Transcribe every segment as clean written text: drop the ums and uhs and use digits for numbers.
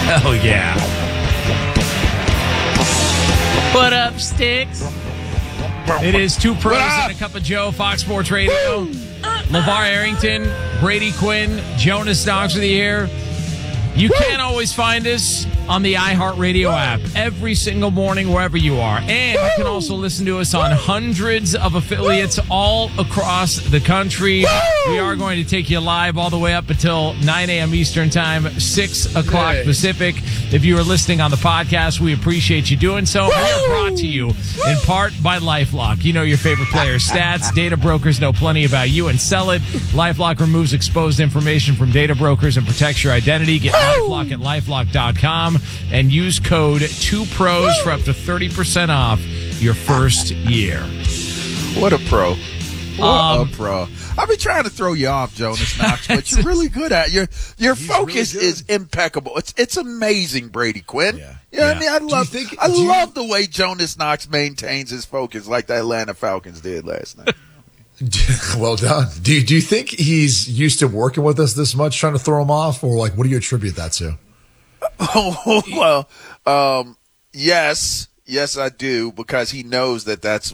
Hell yeah. What up, Sticks? It is Two Pros and a Cup of Joe, Fox Sports Radio. LeVar Arrington, Brady Quinn, Jonas Knox with you here. You can't always find us on the iHeartRadio app every single morning wherever you are. And you can also listen to us on hundreds of affiliates all across the country. We are going to take you live all the way up until 9 a.m. Eastern Time, 6 o'clock Pacific. If you are listening on the podcast, we appreciate you doing so. We are brought to you in part by LifeLock. You know your favorite players' stats. Data brokers know plenty about you and sell it. LifeLock removes exposed information from data brokers and protects your identity. Get LifeLock at LifeLock.com and use code 2PROS for up to 30% off your first year. What a pro. What a pro. I've been trying to throw you off, Jonas Knox, but you're really good at it. Your focus really is impeccable. It's amazing, Brady Quinn. Yeah. I mean, I love the way Jonas Knox maintains his focus like the Atlanta Falcons did last night. Well done. Do you think he's used to working with us this much, trying to throw him off, or like what do you attribute that to? Yes, I do, because he knows that's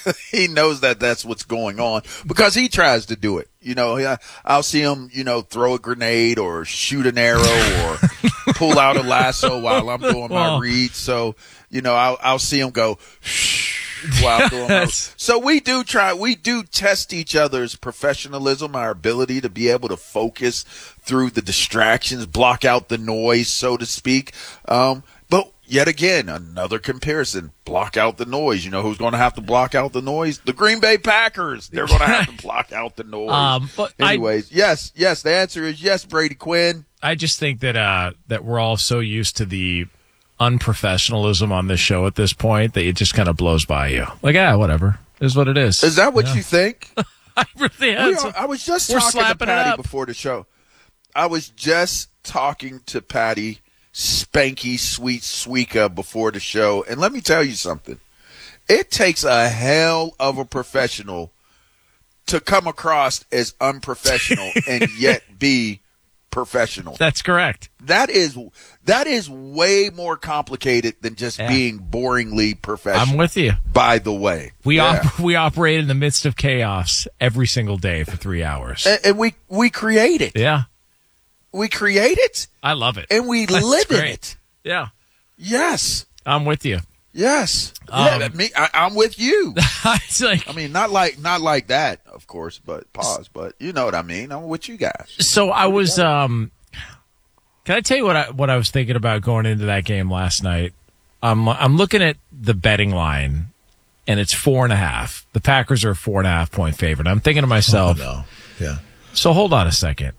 what's going on, because he tries to do it. You know, I'll see him, throw a grenade or shoot an arrow or pull out a lasso while I'm doing my read. So, I'll see him go while I'm doing my read. So we do test each other's professionalism, our ability to be able to focus through the distractions, block out the noise, so to speak. But yet again, another comparison, block out the noise. You know who's going to have to block out the noise? The Green Bay Packers. They're going to have to block out the noise. But anyways, yes, the answer is yes, Brady Quinn. I just think that we're all so used to the unprofessionalism on this show at this point that it just kind of blows by you. Like, whatever. It is what it is. Is that what you think? I really am. I was just talking to Patty before the show. I was just talking to Patty Spanky Sweet Sweeka before the show, and let me tell you something. It takes a hell of a professional to come across as unprofessional and yet be professional. That's correct. That is way more complicated than just being boringly professional. I'm with you. By the way, we operate in the midst of chaos every single day for 3 hours, and we create it. Yeah. We create it. I love it. And we live in it. Yeah. Yes. I'm with you. Yes. I'm with you. It's like, not like that, of course, but pause. But you know what I mean. I'm with you guys. So I was, can I tell you what I was thinking about going into that game last night? I'm looking at the betting line, and it's 4.5. The Packers are a 4.5 point favorite. I'm thinking to myself, So hold on a second.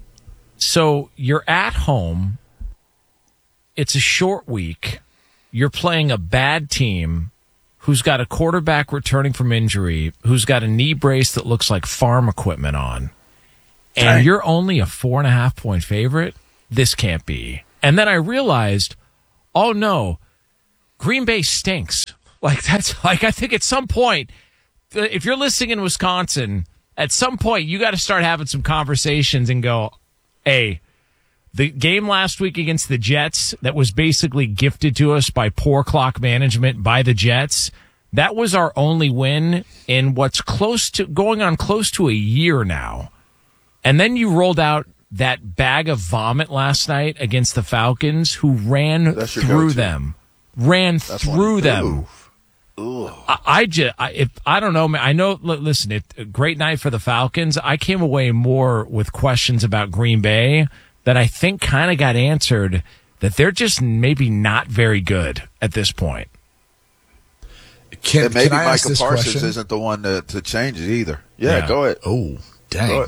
So you're at home. It's a short week. You're playing a bad team who's got a quarterback returning from injury, who's got a knee brace that looks like farm equipment on, and you're only a 4.5 point favorite? This can't be. And then I realized, oh no, Green Bay stinks. I think at some point, if you're listening in Wisconsin, at some point you got to start having some conversations and go, hey, the game last week against the Jets that was basically gifted to us by poor clock management by the Jets, that was our only win in what's going on close to a year now. And then you rolled out that bag of vomit last night against the Falcons, who ran through them. I don't know, man. I know. Listen, a great night for the Falcons. I came away more with questions about Green Bay that I think kind of got answered, that they're just maybe not very good at this point. Maybe Micah Parsons isn't the one to change it either. Yeah, go ahead. Oh, dang.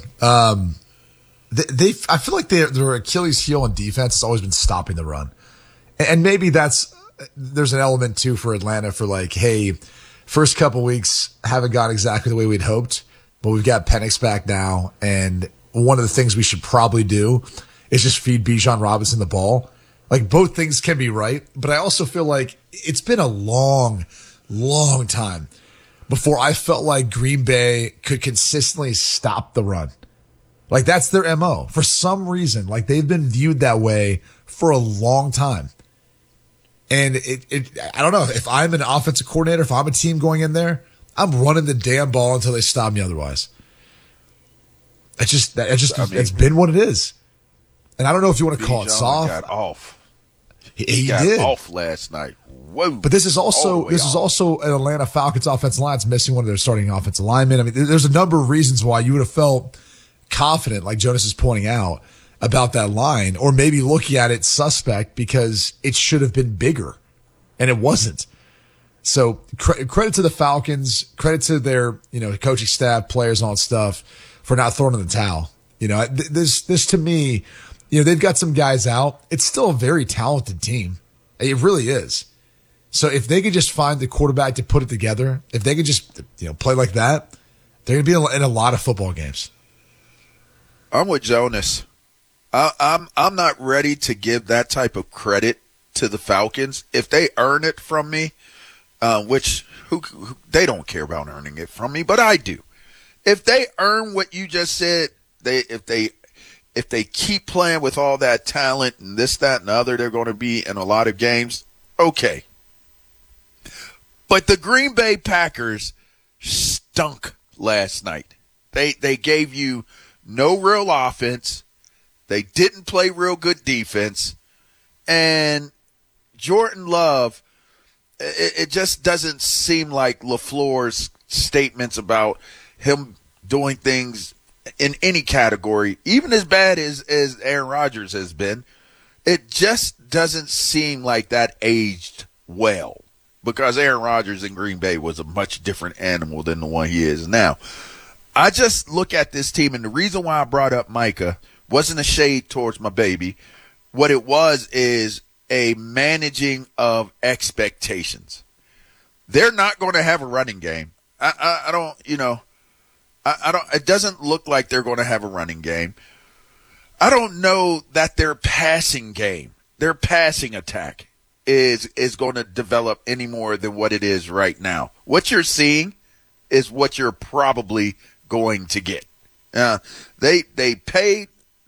I feel like their Achilles heel on defense has always been stopping the run, and maybe there's an element too for Atlanta for like, hey, first couple weeks haven't gone exactly the way we'd hoped, but we've got Penix back now, and one of the things we should probably do is just feed Bijan Robinson the ball. Like, both things can be right, but I also feel like it's been a long time before I felt like Green Bay could consistently stop the run. Like, that's their MO. For some reason, like, they've been viewed that way for a long time. And I don't know, if I'm an offensive coordinator, if I'm a team going in there, I'm running the damn ball until they stop me otherwise. It's been what it is. And I don't know if you want to call it soft. Got off. He got did. off last night. Whoa. But this is also an Atlanta Falcons offensive line that's missing one of their starting offensive linemen. I mean, there's a number of reasons why you would have felt confident, like Jonas is pointing out, about that line, or maybe looking at it suspect because it should have been bigger, and it wasn't. So credit to the Falcons, credit to their coaching staff, players, and all that stuff for not throwing in the towel. This to me, they've got some guys out. It's still a very talented team. It really is. So if they could just find the quarterback to put it together, if they could just play like that, they're going to be in a lot of football games. I'm with Jonas. I'm not ready to give that type of credit to the Falcons. If they earn it from me, which they don't care about earning it from me, but I do. If they earn what you just said, if they keep playing with all that talent and this, that, and the other, they're going to be in a lot of games. Okay. But the Green Bay Packers stunk last night. They gave you no real offense. They didn't play real good defense. And Jordan Love, it just doesn't seem like LaFleur's statements about him doing things in any category, even as bad as Aaron Rodgers has been, it just doesn't seem like that aged well, because Aaron Rodgers in Green Bay was a much different animal than the one he is now. I just look at this team, and the reason why I brought up Micah wasn't a shade towards my baby. What it was is a managing of expectations. They're not going to have a running game. I don't, it doesn't look like they're going to have a running game. I don't know that their passing game, their passing attack is going to develop any more than what it is right now. What you're seeing is what you're probably going to get. They paid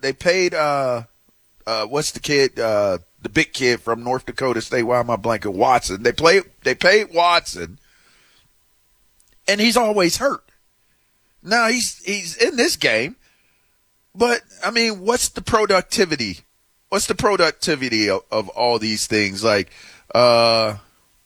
what's the kid, the big kid from North Dakota State, why am I blanking? Watson. They paid Watson, and he's always hurt. Now he's in this game, but I mean, what's the productivity? What's the productivity of all these things? Like, Golden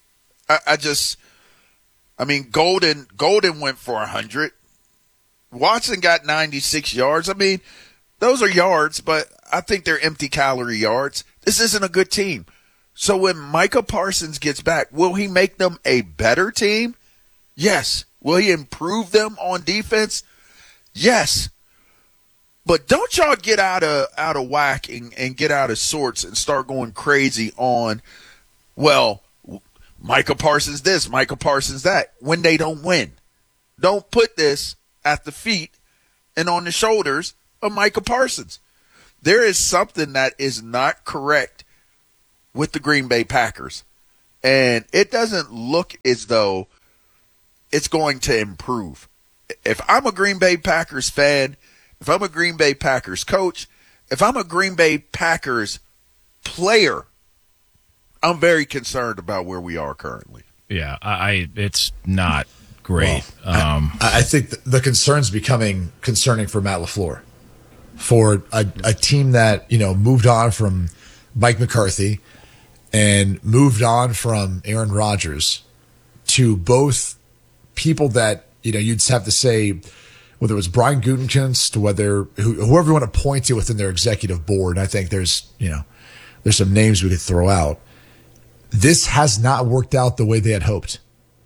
went for 100. Watson got 96 yards. I mean, those are yards, but I think they're empty calorie yards. This isn't a good team. So when Micah Parsons gets back, will he make them a better team? Yes. Will he improve them on defense? Yes. But don't y'all get out of whack and get out of sorts and start going crazy on, well, Micah Parsons this, Micah Parsons that, when they don't win. Don't put this at the feet and on the shoulders of Micah Parsons. There is something that is not correct with the Green Bay Packers. And it doesn't look as though it's going to improve. If I'm a Green Bay Packers fan, if I'm a Green Bay Packers coach, if I'm a Green Bay Packers player, I'm very concerned about where we are currently. Yeah, it's not great. Well, I think the concern's becoming concerning for Matt LaFleur, for a team that moved on from Mike McCarthy and moved on from Aaron Rodgers, to both people that you'd just have to say, whether it was Brian Gutekunst, to whoever you want to point to within their executive board. I think there's some names we could throw out. This has not worked out the way they had hoped.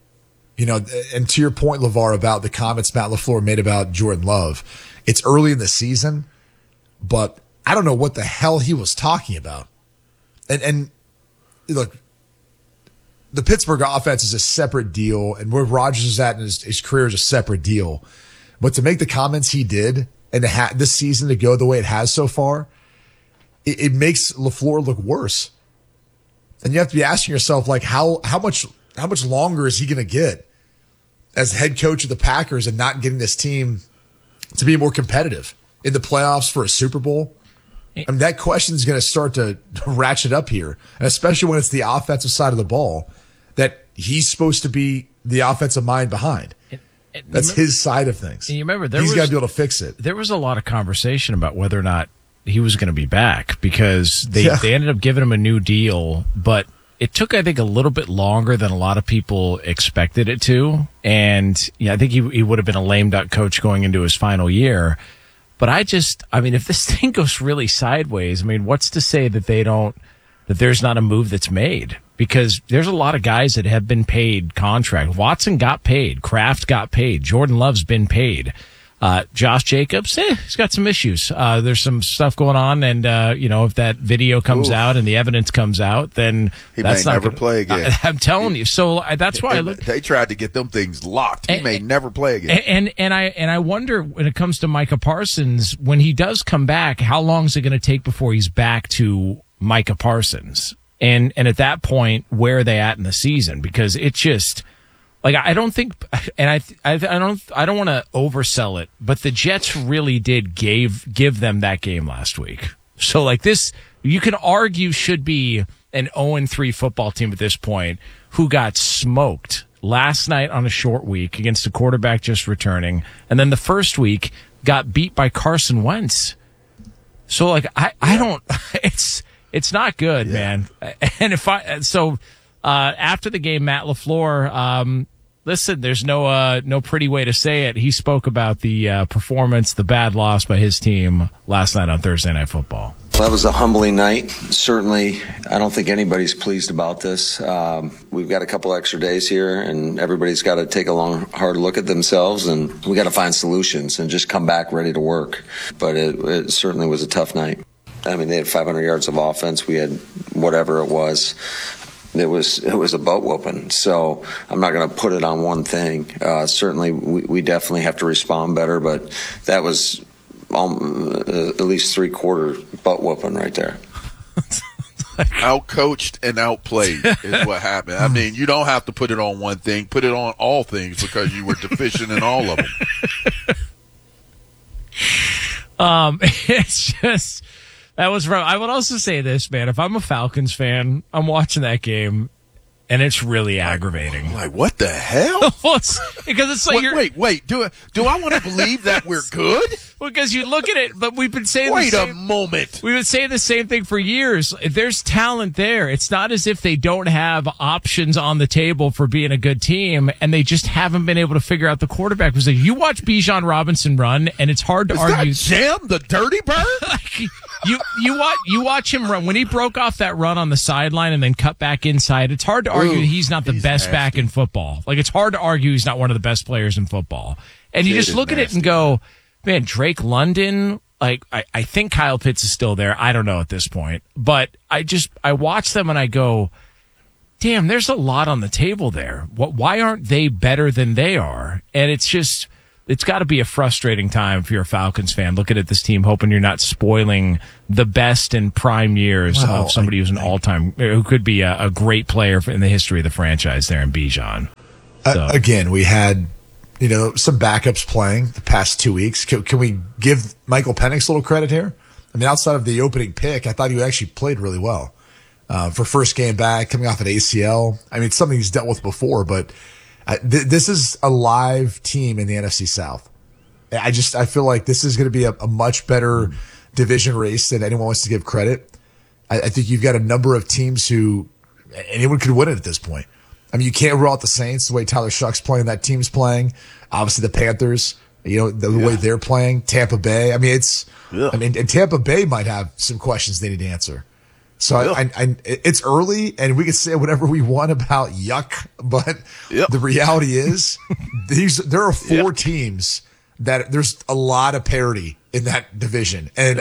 And to your point, LeVar, about the comments Matt LaFleur made about Jordan Love, it's early in the season, but I don't know what the hell he was talking about. And look, the Pittsburgh offense is a separate deal, and where Rodgers is at in his career is a separate deal. But to make the comments he did and this season to go the way it has so far, it makes LaFleur look worse. And you have to be asking yourself, like, how much longer is he going to get as head coach of the Packers and not getting this team to be more competitive? in the playoffs for a Super Bowl? I mean, that question is going to start to ratchet up here, and especially when it's the offensive side of the ball that he's supposed to be the offensive mind behind. That's his side of things. And you remember, he's got to be able to fix it. There was a lot of conversation about whether or not he was going to be back because they ended up giving him a new deal, but it took, I think, a little bit longer than a lot of people expected it to. And I think he would have been a lame duck coach going into his final year. But if this thing goes really sideways, what's to say that that there's not a move that's made? Because there's a lot of guys that have been paid contract. Watson got paid. Kraft got paid. Jordan Love's been paid. Josh Jacobs, he's got some issues. There's some stuff going on, and if that video comes out and the evidence comes out, then he may never play again. I'm telling you. So that's why they tried to get them things locked. He may never play again. And I wonder when it comes to Micah Parsons, when he does come back, how long is it going to take before he's back to Micah Parsons? And at that point, where are they at in the season? Because it's just. I don't think, and I don't want to oversell it, but the Jets really did give them that game last week. So this, you can argue should be an 0-3 football team at this point who got smoked last night on a short week against a quarterback just returning. And then the first week got beat by Carson Wentz. So I don't, it's not good, man. And after the game, Matt LaFleur, listen, there's no pretty way to say it. He spoke about the performance, the bad loss by his team last night on Thursday Night Football. Well, that was a humbling night. Certainly, I don't think anybody's pleased about this. We've got a couple extra days here, and everybody's got to take a long, hard look at themselves, and we got to find solutions and just come back ready to work. But it certainly was a tough night. They had 500 yards of offense. We had whatever it was. It was a butt whooping. So I'm not going to put it on one thing. Certainly, we definitely have to respond better, but that was at least 3/4 butt whooping right there. Outcoached and outplayed is what happened. You don't have to put it on one thing. Put it on all things because you were deficient in all of them. It's just. That was wrong. I would also say this, man. If I'm a Falcons fan, I'm watching that game, and it's really aggravating. What the hell? Because it's like wait. Do I want to believe that we're good? Because you look at it, but we've been saying Wait a moment. We've been saying the same thing for years. There's talent there. It's not as if they don't have options on the table for being a good team, and they just haven't been able to figure out the quarterback position. You watch Bijan Robinson run, and it's hard to argue. Is that Jam the Dirty Bird? You watch him run. When he broke off that run on the sideline and then cut back inside, it's hard to argue that he's not the best back in football. It's hard to argue he's not one of the best players in football. And you just look at it and go, man, Drake London, I think Kyle Pitts is still there. I don't know at this point. But I watch them and I go, damn, there's a lot on the table there. Why aren't they better than they are? And it's got to be a frustrating time if you're a Falcons fan looking at this team, hoping you're not spoiling the best in prime years of somebody who's an all-time, who could be a great player in the history of the franchise there in Bijan. Again, we had, some backups playing the past 2 weeks. Can we give Michael Penix a little credit here? Outside of the opening pick, I thought he actually played really well. For first game back, coming off an ACL. It's something he's dealt with before, but this is a live team in the NFC South. I feel like this is going to be a much better division race than anyone wants to give credit. I think you've got a number of teams who anyone could win it at this point. You can't rule out the Saints the way Tyler Shuck's playing, that team's playing. Obviously the Panthers, the way they're playing. Tampa Bay. And Tampa Bay might have some questions they need to answer. So it's early, and we can say whatever we want about yuck, but the reality is there are four teams that there's a lot of parity in that division. And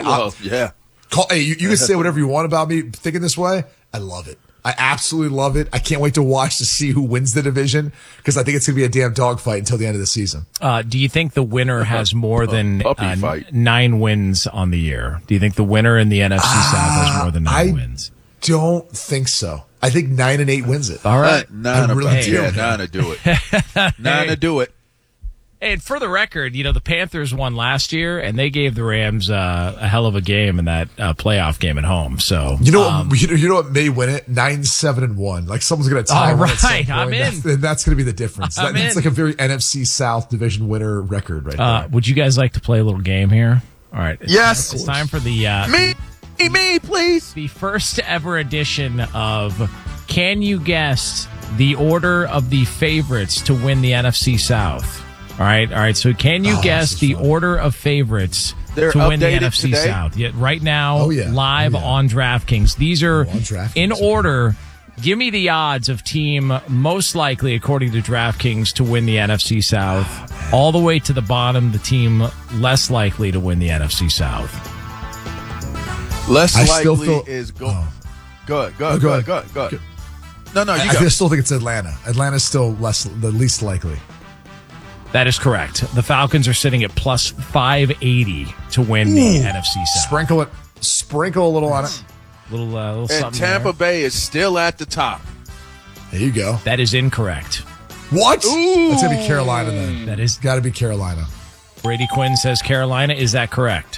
you can say whatever you want about me thinking this way. I love it. I absolutely love it. I can't wait to watch to see who wins the division because I think it's going to be a damn dogfight until the end of the season. Do you think the winner has more than 9 wins on the year? Do you think the winner in the NFC South has more than 9 wins? Don't think so. I think 9-8 wins it. All right. 9 to do it. 9 to do it. And for the record, the Panthers won last year, and they gave the Rams a hell of a game in that playoff game at home. So you know what may win it? 9-7-1. Like someone's going to tie. All one at some right, point. I'm in. That's going to be the difference. I'm That's in. like a very NFC South division winner record right there. Would you guys like to play a little game here? All right. Yes. It's time for the Me, please. the first ever edition of Can You Guess the Order of the Favorites to win the NFC South? All right. So can you guess the order of favorites They're to win the updated NFC today? South? Yeah, right now, live Oh, yeah. on DraftKings. These are on DraftKings, in order. Give me the odds of team most likely, according to DraftKings, to win the NFC South, all the way to the bottom, the team less likely to win the NFC South. Less I still likely feel- is go. Go ahead. go ahead. No, you I go. still think it's Atlanta. Atlanta's still the least likely. That is correct. The Falcons are sitting at plus 580 to win the NFC South. Sprinkle a little on it. Little And something Tampa there. Bay is still at the top. There you go. That is incorrect. What? Ooh. That's gonna be Carolina then. That is Got to be Carolina. Brady Quinn says Carolina. Is that correct?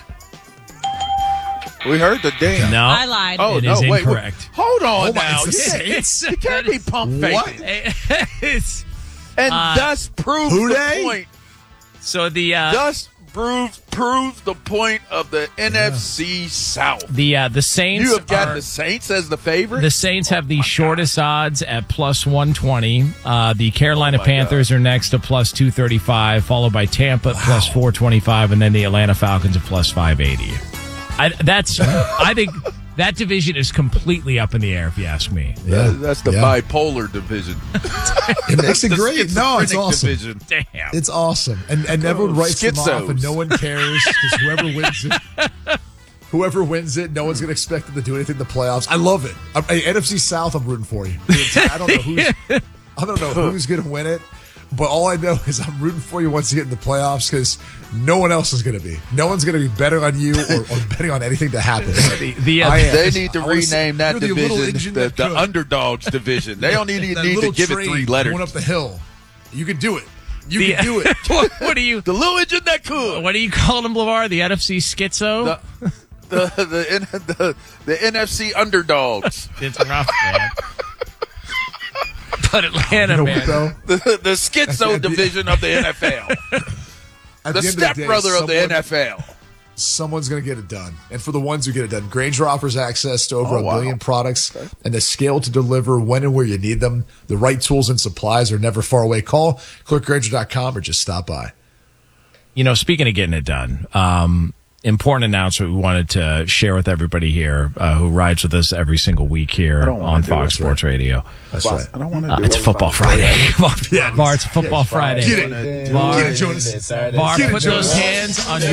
We heard the ding. No, I lied. Oh, It no, is wait. incorrect. Hold on Oh, my- now. it's the Yeah, Saints? you can't be pump faking. It's And thus proves Who the they? point. so the Thus proves the point of the NFC South. the Saints. You have got are- the Saints as the favorite? The Saints have the shortest odds at plus 120. The Carolina Oh, my Panthers are next to plus 235, followed by Tampa at plus 425, and then the Atlanta Falcons at plus 580. I think that division is completely up in the air, if you ask me. Yeah, That's the bipolar division. It makes it The great. No, it's schizophrenic awesome. division. Damn. It's awesome, and everyone writes them off, and schizos. no one cares because whoever wins it, no one's going to expect them to do anything in the playoffs. I love it. NFC South, I'm rooting for you. I don't know who's going to win it, but all I know is I'm rooting for you once you get in the playoffs because no one else is going to be. No one's going to be betting on you or betting on anything to happen. The I am. They need to I wanna say, rename that you're the little division engine the that could. underdogs division. They don't need That to little give it train 3 letters. going up the hill. You can do it. You can do it. what do you The little engine that could. what do you call them, LeVar? The NFC Schizo? The NFC underdogs. It's rough, man. But Atlanta, man. Though, The schizo division of the NFL. at The end of day, stepbrother of the NFL. Someone's going to get it done. And for the ones who get it done, Grainger offers access to over a billion products and the scale to deliver when and where you need them. The right tools and supplies are never far away. Call clickgrainger.com or just stop by. Speaking of getting it done, important announcement we wanted to share with everybody here who rides with us every single week here on Fox Sports Radio. That's right. I don't want to do It's Football Friday. Var, it's Football Friday. Get it. Var, Get it, Jonas. Var, put those hands on your